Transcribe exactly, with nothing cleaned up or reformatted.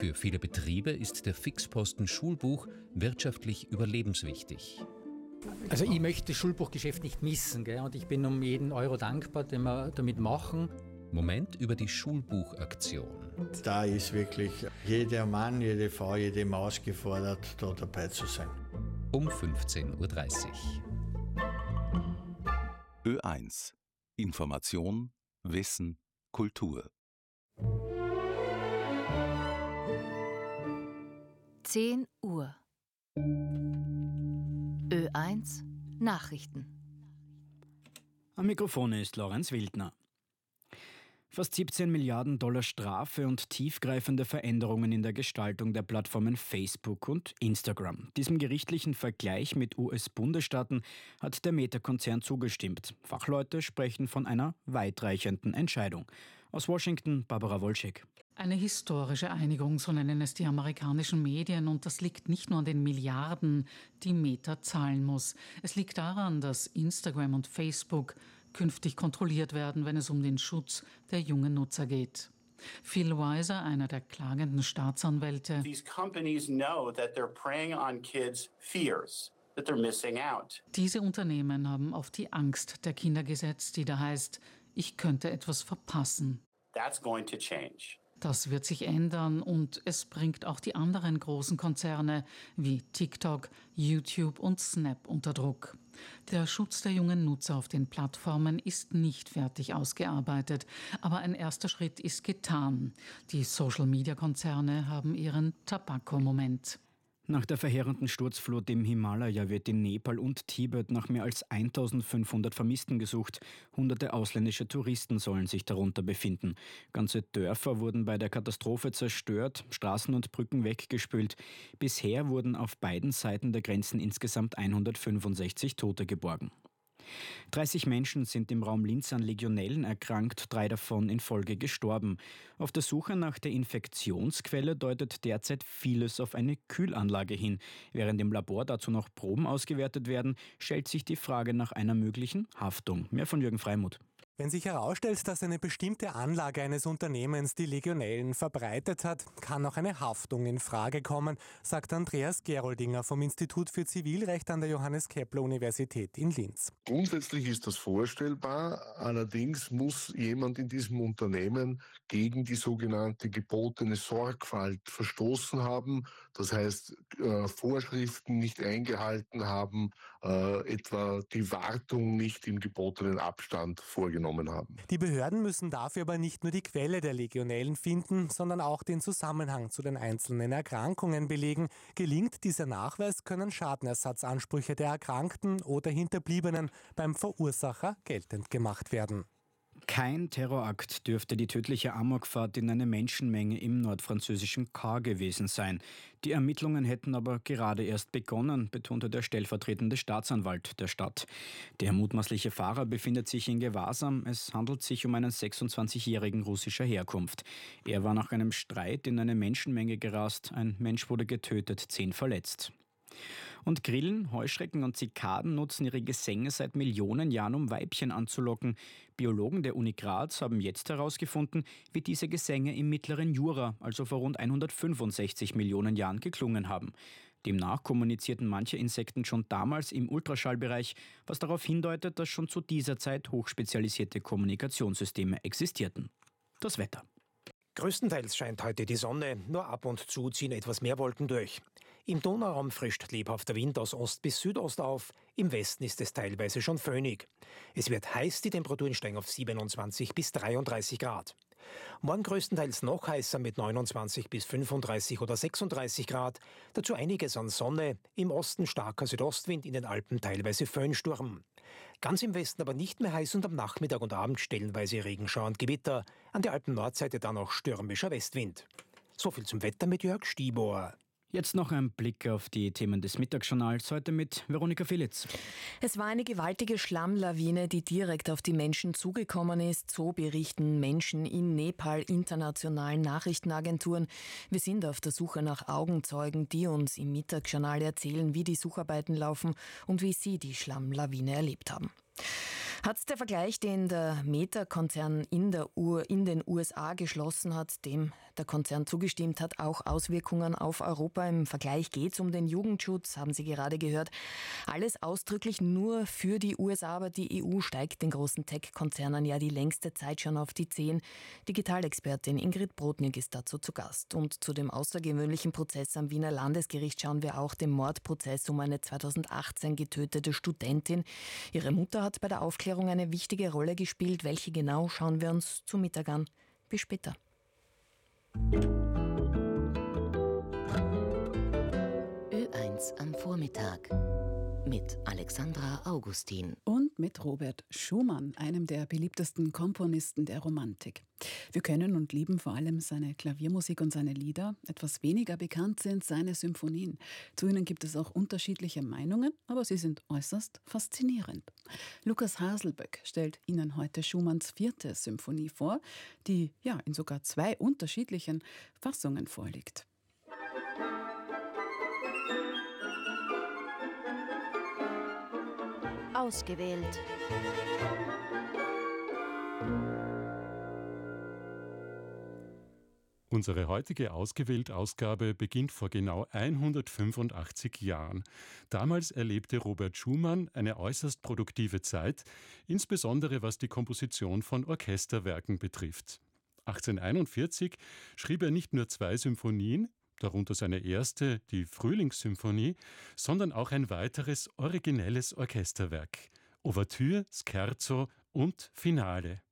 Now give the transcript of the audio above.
Für viele Betriebe ist der Fixposten Schulbuch wirtschaftlich überlebenswichtig. Also ich möchte das Schulbuchgeschäft nicht missen, gell? Und ich bin um jeden Euro dankbar, den wir damit machen. Moment über die Schulbuchaktion. Da ist wirklich jeder Mann, jede Frau, jede Maus gefordert, da dabei zu sein. Um fünfzehn Uhr dreißig. Ö eins. Information, Wissen, Kultur. zehn Uhr. Ö eins Nachrichten. Am Mikrofon ist Lorenz Wildner. Fast siebzehn Milliarden Dollar Strafe und tiefgreifende Veränderungen in der Gestaltung der Plattformen Facebook und Instagram. Diesem gerichtlichen Vergleich mit U S-Bundesstaaten hat der Meta-Konzern zugestimmt. Fachleute sprechen von einer weitreichenden Entscheidung. Aus Washington, Barbara Wolschek. Eine historische Einigung, so nennen es die amerikanischen Medien. Und das liegt nicht nur an den Milliarden, die Meta zahlen muss. Es liegt daran, dass Instagram und Facebook künftig kontrolliert werden, wenn es um den Schutz der jungen Nutzer geht. Phil Weiser, einer der klagenden Staatsanwälte. These companies know that they're preying on kids' fears, that they're missing out. Diese Unternehmen haben auf die Angst der Kinder gesetzt, die da heißt, ich könnte etwas verpassen. That's going to change. Das wird sich ändern und es bringt auch die anderen großen Konzerne wie TikTok, YouTube und Snap unter Druck. Der Schutz der jungen Nutzer auf den Plattformen ist nicht fertig ausgearbeitet, aber ein erster Schritt ist getan. Die Social-Media-Konzerne haben ihren Tabakko-Moment. Nach der verheerenden Sturzflut im Himalaya wird in Nepal und Tibet nach mehr als eintausendfünfhundert Vermissten gesucht. Hunderte ausländische Touristen sollen sich darunter befinden. Ganze Dörfer wurden bei der Katastrophe zerstört, Straßen und Brücken weggespült. Bisher wurden auf beiden Seiten der Grenzen insgesamt hundertfünfundsechzig Tote geborgen. dreißig Menschen sind im Raum Linz an Legionellen erkrankt, drei davon in Folge gestorben. Auf der Suche nach der Infektionsquelle deutet derzeit vieles auf eine Kühlanlage hin. Während im Labor dazu noch Proben ausgewertet werden, stellt sich die Frage nach einer möglichen Haftung. Mehr von Jürgen Freimuth. Wenn sich herausstellt, dass eine bestimmte Anlage eines Unternehmens die Legionellen verbreitet hat, kann auch eine Haftung in Frage kommen, sagt Andreas Geroldinger vom Institut für Zivilrecht an der Johannes-Kepler-Universität in Linz. Grundsätzlich ist das vorstellbar, allerdings muss jemand in diesem Unternehmen gegen die sogenannte gebotene Sorgfalt verstoßen haben, das heißt äh, Vorschriften nicht eingehalten haben, äh, etwa die Wartung nicht im gebotenen Abstand vorgenommen haben. Die Behörden müssen dafür aber nicht nur die Quelle der Legionellen finden, sondern auch den Zusammenhang zu den einzelnen Erkrankungen belegen. Gelingt dieser Nachweis, können Schadenersatzansprüche der Erkrankten oder Hinterbliebenen beim Verursacher geltend gemacht werden. Kein Terrorakt dürfte die tödliche Amokfahrt in eine Menschenmenge im nordfranzösischen Caen gewesen sein. Die Ermittlungen hätten aber gerade erst begonnen, betonte der stellvertretende Staatsanwalt der Stadt. Der mutmaßliche Fahrer befindet sich in Gewahrsam. Es handelt sich um einen sechsundzwanzigjährigen russischer Herkunft. Er war nach einem Streit in eine Menschenmenge gerast. Ein Mensch wurde getötet, zehn verletzt. Und Grillen, Heuschrecken und Zikaden nutzen ihre Gesänge seit Millionen Jahren, um Weibchen anzulocken. Biologen der Uni Graz haben jetzt herausgefunden, wie diese Gesänge im mittleren Jura, also vor rund hundertfünfundsechzig Millionen Jahren, geklungen haben. Demnach kommunizierten manche Insekten schon damals im Ultraschallbereich, was darauf hindeutet, dass schon zu dieser Zeit hochspezialisierte Kommunikationssysteme existierten. Das Wetter. Größtenteils scheint heute die Sonne, nur ab und zu ziehen etwas mehr Wolken durch. Im Donauraum frischt lebhafter Wind aus Ost bis Südost auf, im Westen ist es teilweise schon föhnig. Es wird heiß, die Temperaturen steigen auf siebenundzwanzig bis dreiunddreißig Grad. Morgen größtenteils noch heißer mit neunundzwanzig bis fünfunddreißig oder sechsunddreißig Grad, dazu einiges an Sonne, im Osten starker Südostwind, in den Alpen teilweise Föhnsturm. Ganz im Westen aber nicht mehr heiß und am Nachmittag und Abend stellenweise Regenschauer und Gewitter, an der Alpen-Nordseite dann auch stürmischer Westwind. So viel zum Wetter mit Jörg Stiebohr. Jetzt noch ein Blick auf die Themen des Mittagsjournals, heute mit Veronika Filitz. Es war eine gewaltige Schlammlawine, die direkt auf die Menschen zugekommen ist. So berichten Menschen in Nepal internationalen Nachrichtenagenturen. Wir sind auf der Suche nach Augenzeugen, die uns im Mittagsjournal erzählen, wie die Sucharbeiten laufen und wie sie die Schlammlawine erlebt haben. Hat der Vergleich, den der Meta-Konzern in, der U- in den U S A geschlossen hat, dem der Konzern zugestimmt hat, auch Auswirkungen auf Europa. Im Vergleich geht es um den Jugendschutz, haben Sie gerade gehört. Alles ausdrücklich nur für die U S A, aber die E U steigt den großen Tech-Konzernen ja die längste Zeit schon auf die Zehen. Digitalexpertin Ingrid Brodnik ist dazu zu Gast. Und zu dem außergewöhnlichen Prozess am Wiener Landesgericht schauen wir auch, dem Mordprozess um eine zweitausendachtzehn getötete Studentin. Ihre Mutter hat bei der Aufklärung eine wichtige Rolle gespielt. Welche genau, schauen wir uns zu Mittag an. Bis später. Ö eins am Vormittag mit Alexandra Augustin. Und mit Robert Schumann, einem der beliebtesten Komponisten der Romantik. Wir kennen und lieben vor allem seine Klaviermusik und seine Lieder. Etwas weniger bekannt sind seine Symphonien. Zu ihnen gibt es auch unterschiedliche Meinungen, aber sie sind äußerst faszinierend. Lukas Haselböck stellt Ihnen heute Schumanns vierte Symphonie vor, die ja in sogar zwei unterschiedlichen Fassungen vorliegt. Ausgewählt. Unsere heutige Ausgewählt-Ausgabe beginnt vor genau hundertfünfundachtzig Jahren. Damals erlebte Robert Schumann eine äußerst produktive Zeit, insbesondere was die Komposition von Orchesterwerken betrifft. achtzehnhunderteinundvierzig schrieb er nicht nur zwei Symphonien, darunter seine erste, die Frühlingssymphonie, sondern auch ein weiteres originelles Orchesterwerk, Ouvertüre, Scherzo und Finale.